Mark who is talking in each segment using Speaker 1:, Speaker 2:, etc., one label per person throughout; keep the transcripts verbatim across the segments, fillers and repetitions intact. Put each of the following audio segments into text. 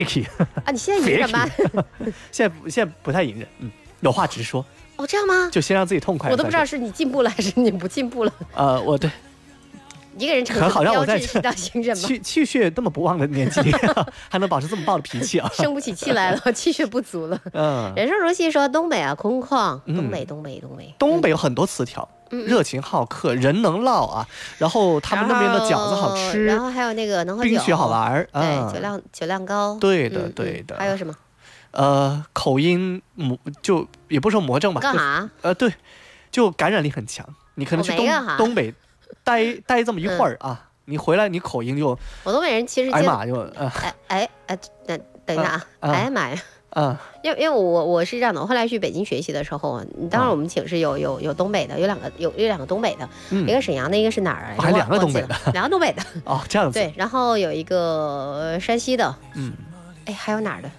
Speaker 1: 啊，你现在隐忍吗？
Speaker 2: 现在现在不太隐忍，嗯，有话直说。
Speaker 1: 哦，这样吗？
Speaker 2: 就先让自己痛快。
Speaker 1: 我都不知道是你进步了还是你不进步了。
Speaker 2: 呃，我对。
Speaker 1: 一个人成熟的标志是到隐忍吗？
Speaker 2: 气气血这么不旺的年纪里，还能保持这么暴的脾气啊！
Speaker 1: 生不起气来了，气血不足了。嗯，人生如戏说东北啊，空旷，东北，东北，东北，
Speaker 2: 东北有很多词条。嗯、热情好客，人能唠啊，然后他们那边的饺子好吃，
Speaker 1: 然后还有那个能喝酒，
Speaker 2: 冰雪好玩，
Speaker 1: 对，嗯、酒量酒量高，
Speaker 2: 对的对的、
Speaker 1: 嗯。还有什么？
Speaker 2: 呃，口音魔就也不说魔怔吧，
Speaker 1: 干啥？
Speaker 2: 呃，对，就感染力很强。你可能去东东北待待这么一会儿、嗯、啊，你回来你口音就，
Speaker 1: 我东北人其实
Speaker 2: 哎妈就，
Speaker 1: 呃、哎哎哎，等等一下啊，嗯、哎妈呀！
Speaker 2: 嗯，
Speaker 1: 因为因为我我是这样的，我后来去北京学习的时候，当然我们寝室有有有东北的，有两个有有两个东北的，嗯、一个沈阳的，一个是哪儿？
Speaker 2: 哦、还两个东北的，
Speaker 1: 两个东北的。
Speaker 2: 哦，这样子。
Speaker 1: 对，然后有一个山西的，嗯，哎，还有哪儿的？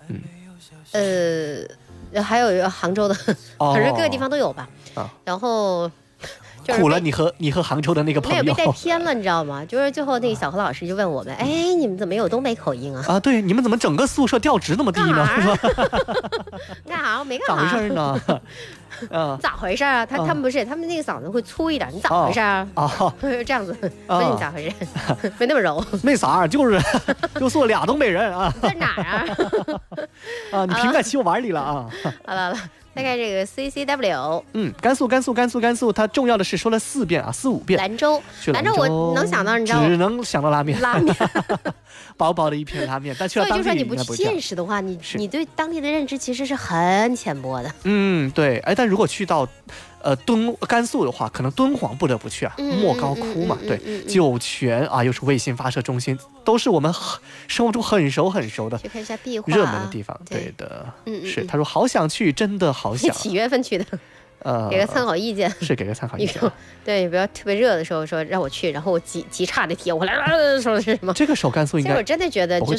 Speaker 1: 嗯，呃，还有一个杭州的，
Speaker 2: 哦、
Speaker 1: 反正各个地方都有吧。哦、然后。
Speaker 2: 苦了你和你和杭州的那个朋友，
Speaker 1: 没有被带偏了，你知道吗？就是最后那个小何老师就问我们，哎，你们怎么有东北口音啊？
Speaker 2: 啊，对，你们怎么整个宿舍调职那么低呢？是吧？
Speaker 1: 干啥？我没干
Speaker 2: 啥。咋回事呢？
Speaker 1: 嗯，咋回事啊？他他们不是，他们那个嗓子会粗一点，你咋回事啊？哦，这样子，问你咋回事？没那么柔。
Speaker 2: 没啥，就是就说俩东北人啊。
Speaker 1: 在哪儿啊？
Speaker 2: 啊，你瓶盖起我碗里了啊！
Speaker 1: 好了好了。再看这个 C C W，
Speaker 2: 嗯，甘肃，甘肃，甘肃，甘肃，它重要的是说了四遍啊，四五遍。
Speaker 1: 兰州，兰州，我能想到，你知道，
Speaker 2: 只能想到拉面，
Speaker 1: 拉面，
Speaker 2: 薄薄的一片拉面。但去了当地，
Speaker 1: 所以就说你不去见识的话，你你对当地的认知其实是很浅薄的。
Speaker 2: 嗯，对，哎，但如果去到。呃，敦甘肃的话，可能敦煌不得不去啊，
Speaker 1: 嗯、
Speaker 2: 莫高窟嘛，
Speaker 1: 嗯、
Speaker 2: 对，
Speaker 1: 嗯、
Speaker 2: 酒泉啊，又是卫星发射中心，都是我们生活中很熟很熟的，
Speaker 1: 去看一下壁画，
Speaker 2: 热门的地方，对, 对的，嗯，是，他说好想去，真的好想，
Speaker 1: 几月份去的？呃，给个参考意见，
Speaker 2: 是给个参考意见。
Speaker 1: 对，不要特别热的时候说让我去，然后我极极差的体验，我来说的是什么？
Speaker 2: 这个时候甘肃应该，
Speaker 1: 其实我真的觉得就是，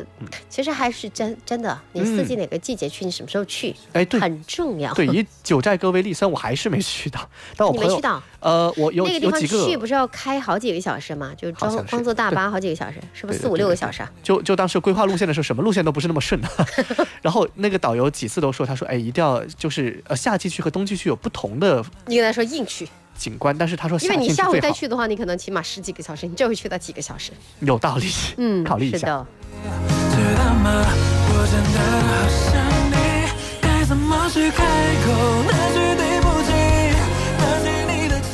Speaker 1: 嗯、其实还是真真的，你四季哪个季节去，你什么时候去，
Speaker 2: 哎、嗯，对，
Speaker 1: 很重要。
Speaker 2: 对，以九寨沟为例，虽然我还是没去到，但我朋友
Speaker 1: 你没去到，
Speaker 2: 呃，我有
Speaker 1: 那个地方
Speaker 2: 有几个
Speaker 1: 去不是要开好几个小时吗？就光光坐大巴好几个小时，是不是四五六个小时啊？
Speaker 2: 就就当时规划路线的时候，什么路线都不是那么顺的。然后那个导游几次都说，他说，哎，一定要就是呃夏季去和冬季去有不同的。
Speaker 1: 你跟他说硬去
Speaker 2: 景观，但是他说
Speaker 1: 因为你下午再去的话，你可能起码十几个小时，你这回去到几个小时，
Speaker 2: 有道理，
Speaker 1: 嗯，
Speaker 2: 考虑一下。
Speaker 1: 是的。
Speaker 3: 知道吗？我真的好想你，该怎么去开口？那句对不起，那句你的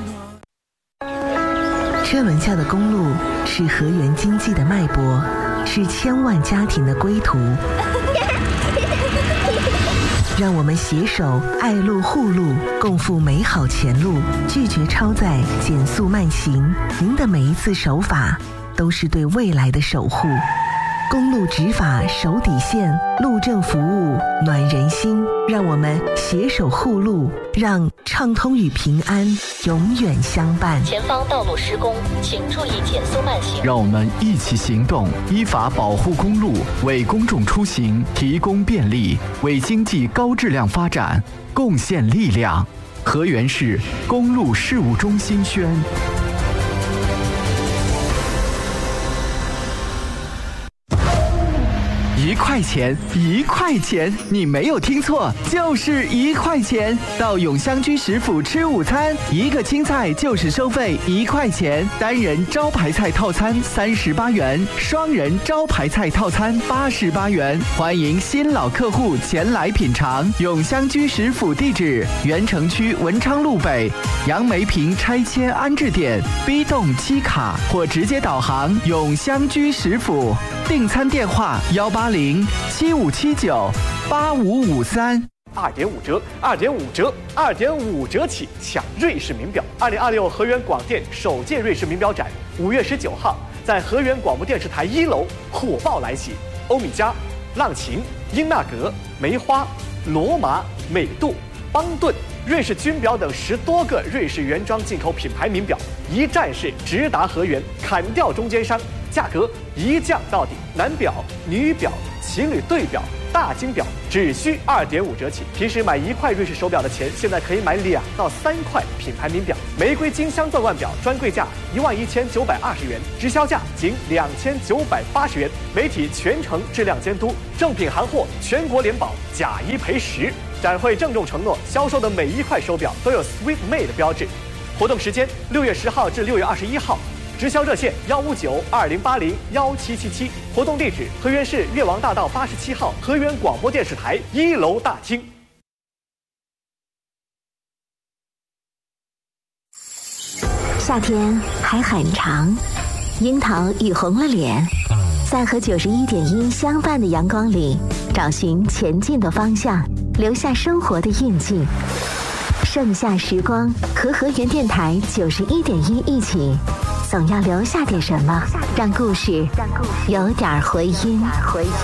Speaker 3: 承诺。
Speaker 4: 车轮下的公路是河源经济的脉搏，是千万家庭的归途。让我们携手爱路护路，共赴美好前路，拒绝超载，减速慢行。您的每一次守法，都是对未来的守护。公路执法守底线，路政服务暖人心。让我们携手护路，让畅通与平安永远相伴。
Speaker 5: 前方道路施工，请注意减速慢行。
Speaker 6: 让我们一起行动，依法保护公路，为公众出行提供便利，为经济高质量发展贡献力量。河源市公路事务中心宣。一块钱，一块钱，你没有听错，就是一块钱。到永香居食府吃午餐，一个青菜就是收费一块钱，单人招牌菜套餐三十八元，双人招牌菜套餐八十八元。欢迎新老客户前来品尝。永香居食府地址：原城区文昌路北杨梅坪拆迁安置点 B 栋七卡，或直接导航永香居食府。订餐电话：幺八零七五七九八五五三。
Speaker 2: 二点五折，二点五折，二点五折起抢瑞士名表！二零二六河源广电首届瑞士名表展，五月十九号在河源广播电视台一楼火爆来袭，欧米茄、浪琴、英纳格、梅花、罗马、美度、邦顿、瑞士军表等十多个瑞士原装进口品牌名表，一站式直达河源，砍掉中间商，价格一降到底。男表、女表、情侣对表、大金表只需二点五折起。平时买一块瑞士手表的钱，现在可以买两到三块品牌名表。玫瑰金镶钻腕表专柜价一万一千九百二十元，直销价仅两千九百八十元。 媒体全程质量监督，正品行货全国联保，假一赔十。展会郑重承诺，销售的每一块手表都有 Swiss Made 标志。活动时间六月十号至六月二十一号，直销热线幺五九二零八零幺七七七。活动地址：河源市越王大道八十七号河源广播电视台一楼大厅。
Speaker 7: 夏天还很长，樱桃已红了脸，在和九十一点一相伴的阳光里，找寻前进的方向，留下生活的印记。盛夏时光和河源电台九十一点一一起，总要留下点什么，让故事有点回音。